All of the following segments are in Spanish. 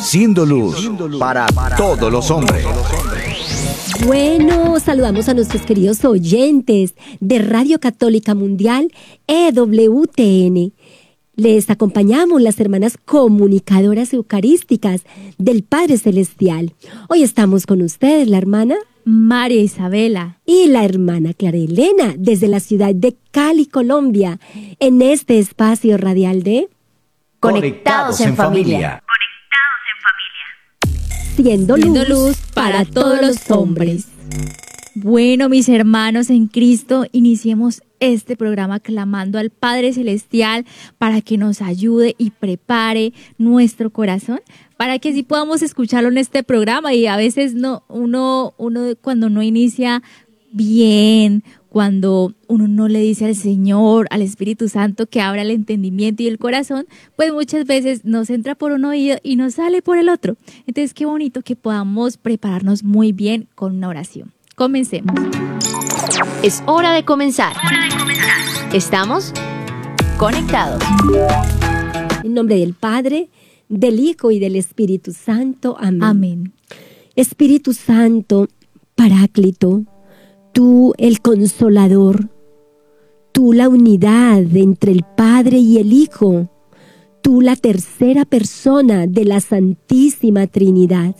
siendo luz para todos los hombres. Bueno, saludamos a nuestros queridos oyentes de Radio Católica Mundial EWTN. Les acompañamos las hermanas comunicadoras eucarísticas del Padre Celestial. Hoy estamos con ustedes, la hermana María Isabela y la hermana Clara Elena, desde la ciudad de Cali, Colombia, en este espacio radial de Conectados en familia. Siendo luz para todos los hombres. Bueno, mis hermanos en Cristo, iniciemos este programa clamando al Padre Celestial para que nos ayude y prepare nuestro corazón para que así podamos escucharlo en este programa. Y a veces uno cuando no inicia bien, cuando uno no le dice al Señor, al Espíritu Santo que abra el entendimiento y el corazón, pues muchas veces nos entra por un oído y nos sale por el otro. Entonces, qué bonito que podamos prepararnos muy bien con una oración. Comencemos. Es hora de comenzar. Estamos conectados. En nombre del Padre, del Hijo y del Espíritu Santo. Amén. Amén. Espíritu Santo, Paráclito, tú el Consolador, tú la unidad entre el Padre y el Hijo, tú la tercera persona de la Santísima Trinidad.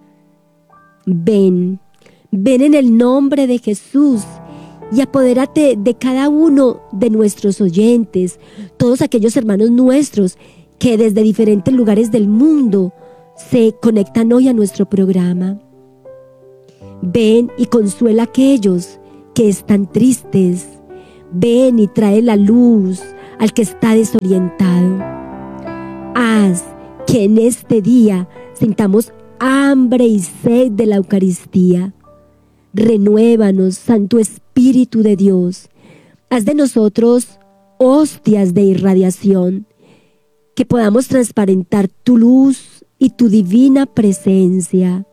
Ven en el nombre de Jesús y apodérate de cada uno de nuestros oyentes, todos aquellos hermanos nuestros que desde diferentes lugares del mundo se conectan hoy a nuestro programa. Ven y consuela a aquellos que están tristes. Ven y trae la luz al que está desorientado. Haz que en este día sintamos hambre y sed de la Eucaristía. Renuévanos, Santo Espíritu de Dios. Haz de nosotros hostias de irradiación, que podamos transparentar tu luz y tu divina presencia.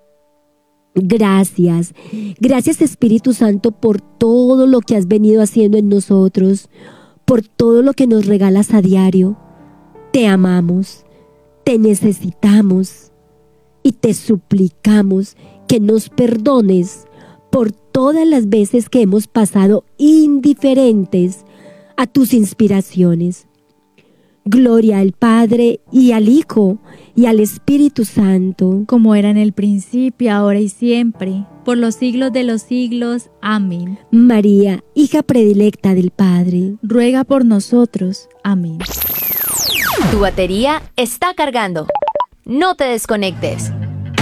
Gracias Espíritu Santo por todo lo que has venido haciendo en nosotros, por todo lo que nos regalas a diario. Te amamos, te necesitamos y te suplicamos que nos perdones por todas las veces que hemos pasado indiferentes a tus inspiraciones. Gloria al Padre y al Hijo y al Espíritu Santo, como era en el principio, ahora y siempre, por los siglos de los siglos. Amén. María, hija predilecta del Padre, ruega por nosotros. Amén. Tu batería está cargando. No te desconectes.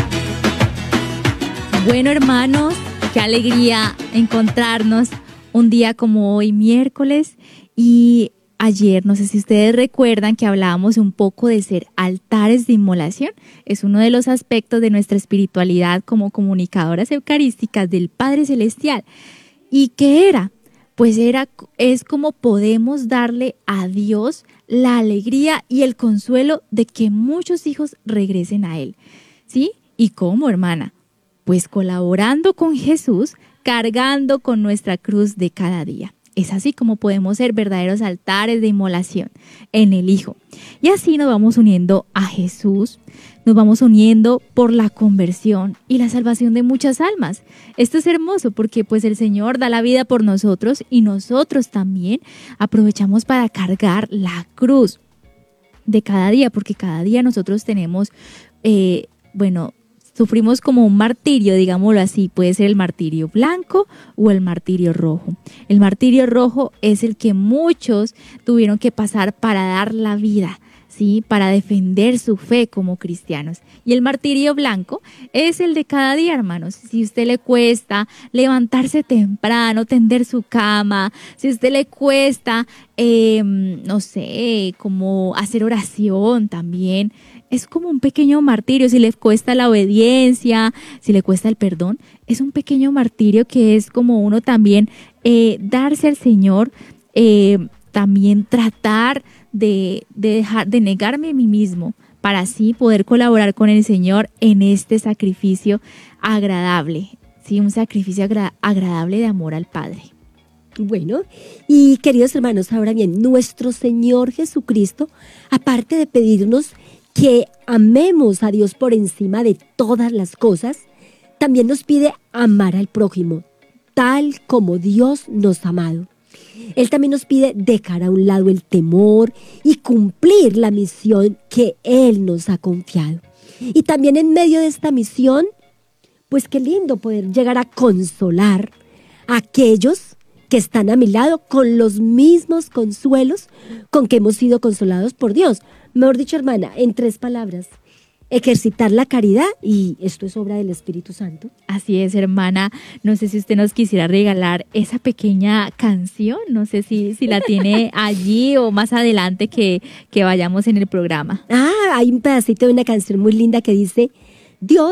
Bueno, hermanos, qué alegría encontrarnos un día como hoy, miércoles. Y ayer, no sé si ustedes recuerdan que hablábamos un poco de ser altares de inmolación. Es uno de los aspectos de nuestra espiritualidad como comunicadoras eucarísticas del Padre Celestial. ¿Y qué era? Pues es como podemos darle a Dios la alegría y el consuelo de que muchos hijos regresen a Él. ¿Sí? ¿Y cómo, hermana? Pues colaborando con Jesús, cargando con nuestra cruz de cada día. Es así como podemos ser verdaderos altares de inmolación en el Hijo. Y así nos vamos uniendo a Jesús, nos vamos uniendo por la conversión y la salvación de muchas almas. Esto es hermoso porque pues el Señor da la vida por nosotros y nosotros también aprovechamos para cargar la cruz de cada día, porque cada día nosotros tenemos, sufrimos como un martirio, digámoslo así. Puede ser el martirio blanco o el martirio rojo. El martirio rojo es el que muchos tuvieron que pasar para dar la vida, ¿sí? Para defender su fe como cristianos. Y el martirio blanco es el de cada día, hermanos. Si a usted le cuesta levantarse temprano, tender su cama, si a usted le cuesta, como hacer oración también, es como un pequeño martirio. Si le cuesta la obediencia, si le cuesta el perdón, es un pequeño martirio que es como uno también darse al Señor, también tratar de dejar de negarme a mí mismo para así poder colaborar con el Señor en este sacrificio agradable, ¿sí? Un sacrificio agradable de amor al Padre. Bueno, y queridos hermanos, ahora bien, nuestro Señor Jesucristo, aparte de pedirnos que amemos a Dios por encima de todas las cosas, también nos pide amar al prójimo, tal como Dios nos ha amado. Él también nos pide dejar a un lado el temor y cumplir la misión que Él nos ha confiado. Y también en medio de esta misión, pues qué lindo poder llegar a consolar a aquellos que están a mi lado con los mismos consuelos con que hemos sido consolados por Dios. Mejor dicho, hermana, en 3 palabras, ejercitar la caridad, y esto es obra del Espíritu Santo. Así es, hermana. No sé si usted nos quisiera regalar esa pequeña canción. No sé si la tiene allí o más adelante que vayamos en el programa. Hay un pedacito de una canción muy linda que dice: Dios